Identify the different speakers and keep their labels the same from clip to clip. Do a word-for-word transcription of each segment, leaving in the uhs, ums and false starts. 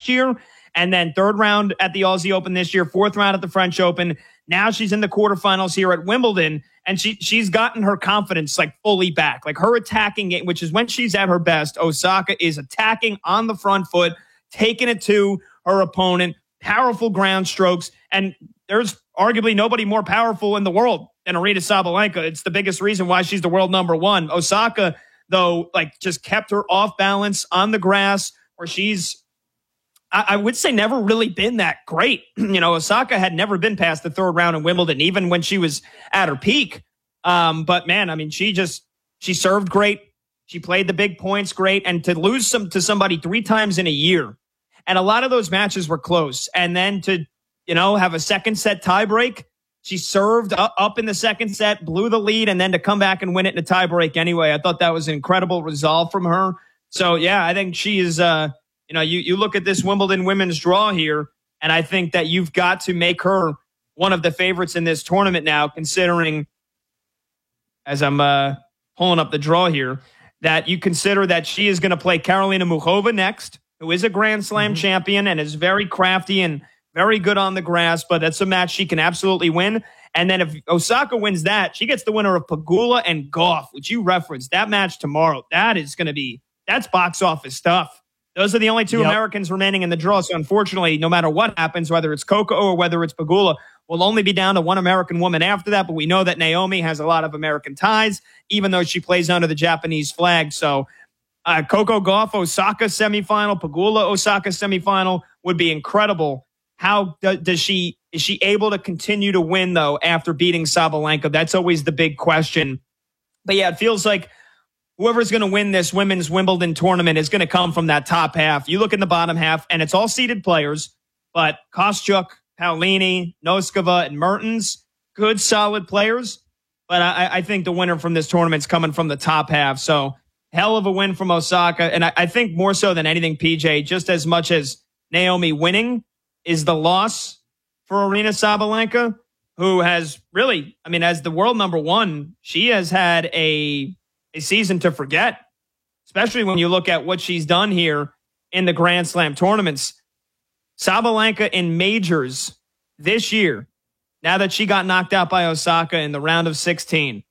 Speaker 1: year. And then third round at the Aussie Open this year, fourth round at the French Open. Now she's in the quarterfinals here at Wimbledon, and she she's gotten her confidence like fully back. Like her attacking game, which is when she's at her best, Osaka is attacking on the front foot, taking it to her opponent, powerful ground strokes, and there's arguably nobody more powerful in the world than Aryna Sabalenka. It's the biggest reason why she's the world number one. Osaka, though, like just kept her off balance on the grass, where she's I would say never really been that great. You know, Osaka had never been past the third round in Wimbledon, even when she was at her peak. Um, but man, I mean, she just, she served great. She played the big points great. And to lose some to somebody three times in a year, and a lot of those matches were close. And then to, you know, have a second set tiebreak, she served up in the second set, blew the lead, and then to come back and win it in a tiebreak anyway. I thought that was an incredible resolve from her. So yeah, I think she is, uh, You know, you, you look at this Wimbledon women's draw here, and I think that you've got to make her one of the favorites in this tournament now, considering, as I'm uh, pulling up the draw here, that you consider that she is going to play Karolina Muchova next, who is a Grand Slam mm-hmm. champion and is very crafty and very good on the grass, but that's a match she can absolutely win. And then if Osaka wins that, she gets the winner of Pegula and Gauff, which you referenced. That match tomorrow, that is going to be, that's box office stuff. Those are the only two yep. Americans remaining in the draw. So unfortunately, no matter what happens, whether it's Coco or whether it's Pegula, we'll only be down to one American woman after that. But we know that Naomi has a lot of American ties, even though she plays under the Japanese flag. So uh, Coco Gauff, Osaka semifinal, Pegula, Osaka semifinal would be incredible. How do, does she, is she able to continue to win, though, after beating Sabalenka? That's always the big question. But yeah, it feels like whoever's going to win this women's Wimbledon tournament is going to come from that top half. You look in the bottom half, and it's all seeded players, but Kostyuk, Paolini, Noskova, and Mertens, good, solid players. But I, I think the winner from this tournament's coming from the top half. So hell of a win from Osaka. And I, I think more so than anything, P J, just as much as Naomi winning is the loss for Aryna Sabalenka, who has really, I mean, as the world number one, she has had a a season to forget, especially when you look at what she's done here in the Grand Slam tournaments. Sabalenka in majors this year, now that she got knocked out by Osaka in the round of sixteen.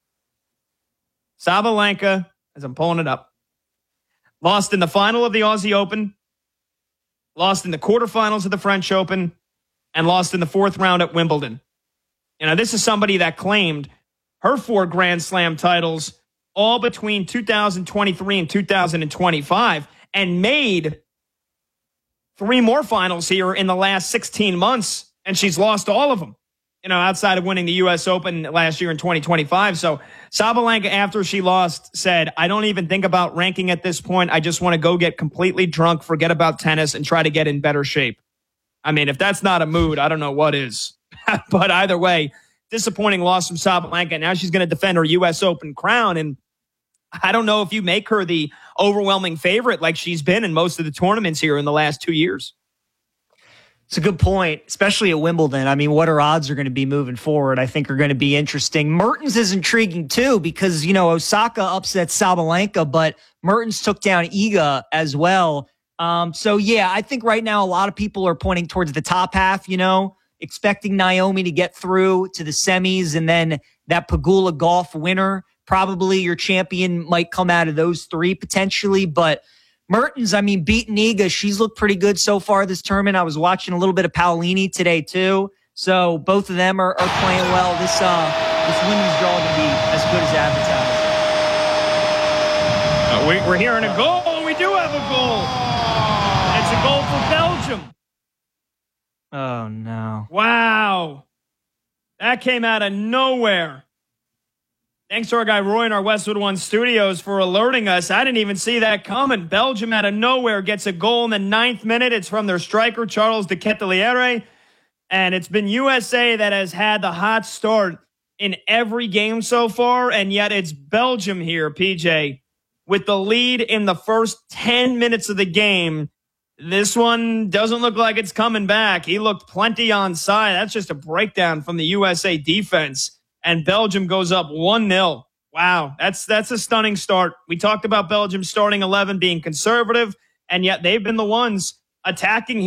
Speaker 1: Sabalenka, as I'm pulling it up, lost in the final of the Aussie Open, lost in the quarterfinals of the French Open, and lost in the fourth round at Wimbledon. You know, this is somebody that claimed her four Grand Slam titles all between two thousand twenty-three and two thousand twenty-five, and made three more finals here in the last sixteen months, and she's lost all of them, you know, outside of winning the U S Open last year in twenty twenty-five. So Sabalenka, after she lost, said, I don't even think about ranking at this point. I just want to go get completely drunk, forget about tennis, and try to get in better shape. I mean, if that's not a mood, I don't know what is. But either way, disappointing loss from Sabalenka. Now she's going to defend her U S Open crown, and I don't know if you make her the overwhelming favorite like she's been in most of the tournaments here in the last two years.
Speaker 2: It's a good point, especially at Wimbledon. I mean, what her odds are going to be moving forward, I think, are going to be interesting. Mertens is intriguing, too, because, you know, Osaka upset Sabalenka, but Mertens took down Iga as well. Um, so, yeah, I think right now a lot of people are pointing towards the top half, you know, expecting Naomi to get through to the semis, and then that Pegula Gauff winner. Probably your champion might come out of those three potentially, but Mertens, I mean, beating Iga, she's looked pretty good so far this tournament. I was watching a little bit of Paolini today too, so both of them are, are playing well. This uh, this women's draw can be as good as advertised.
Speaker 1: Uh, we, we're hearing a goal. We do have a goal. It's a goal for Belgium.
Speaker 2: Oh no!
Speaker 1: Wow, that came out of nowhere. Thanks to our guy Roy in our Westwood One studios for alerting us. I didn't even see that coming. Belgium out of nowhere gets a goal in the ninth minute. It's from their striker, Charles de Ketelaere. And it's been U S A that has had the hot start in every game so far. And yet it's Belgium here, P J, with the lead in the first ten minutes of the game. This one doesn't look like it's coming back. He looked plenty onside. That's just a breakdown from the U S A defense. And Belgium goes up one nil. Wow, that's that's a stunning start. We talked about Belgium's starting eleven being conservative, and yet they've been the ones attacking